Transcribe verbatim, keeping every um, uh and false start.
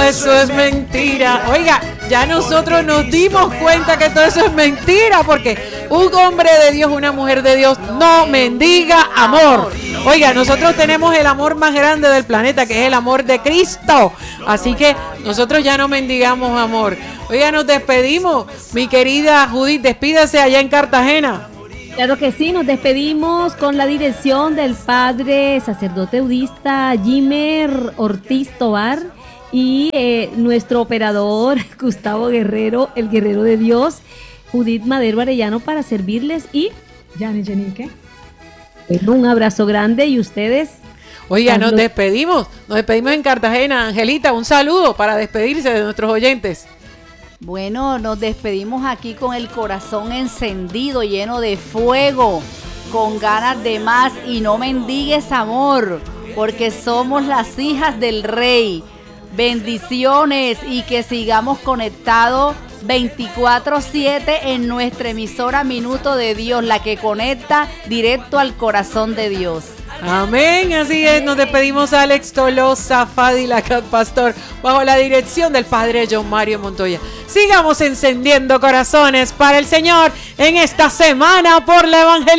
eso es mentira. Oiga, ya nosotros nos dimos cuenta que todo eso es mentira, porque un hombre de Dios, una mujer de Dios no mendiga amor. Oiga, nosotros tenemos el amor más grande del planeta, que es el amor de Cristo. Así que nosotros ya no mendigamos amor. Oiga, nos despedimos. Mi querida Judith, despídase allá en Cartagena. Claro que sí, nos despedimos con la dirección del padre sacerdote budista Jimer Ortiz Tobar y eh, nuestro operador Gustavo Guerrero, el guerrero de Dios, Judith Madero Arellano, para servirles, y Yanni Yenique. Un abrazo grande. Y ustedes. Oiga, nos despedimos, nos despedimos en Cartagena. Angelita, un saludo para despedirse de nuestros oyentes. Bueno, nos despedimos aquí con el corazón encendido, lleno de fuego, con ganas de más, y no mendigues amor, porque somos las hijas del Rey. Bendiciones, y que sigamos conectados veinticuatro siete en nuestra emisora Minuto de Dios, la que conecta directo al corazón de Dios. Amén, así es, nos despedimos a Alex Tolosa, Fadila Cat Pastor, bajo la dirección del Padre John Mario Montoya. Sigamos encendiendo corazones para el Señor en esta semana por la Evangelía.